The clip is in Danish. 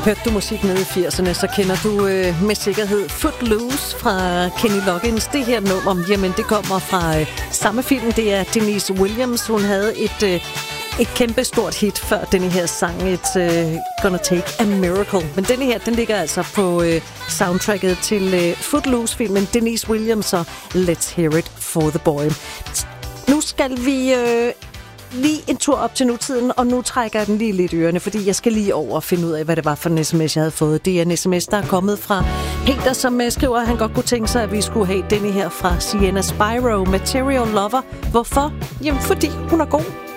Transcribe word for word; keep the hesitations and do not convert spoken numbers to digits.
Hørte du musik nede i firserne, så kender du øh, med sikkerhed Footloose fra Kenny Loggins. Det her nummer, jamen det kommer fra øh, samme film. Det er Denise Williams. Hun havde et, øh, et kæmpe stort hit før denne her sang, et øh, Gonna Take a Miracle. Men denne her, den ligger altså på øh, soundtracket til øh, Footloose-filmen. Denise Williams og Let's Hear It for the Boy. Nu skal vi... Øh, lige en tur op til nutiden, og nu trækker jeg den lige lidt i ørerne, fordi jeg skal lige over og finde ud af, hvad det var for en sms, jeg havde fået. Det er en sms, der er kommet fra Peter, som skriver, at han godt kunne tænke sig, at vi skulle have denne her fra Sienna Spyro, Material Lover. Hvorfor? Jamen, fordi hun er god.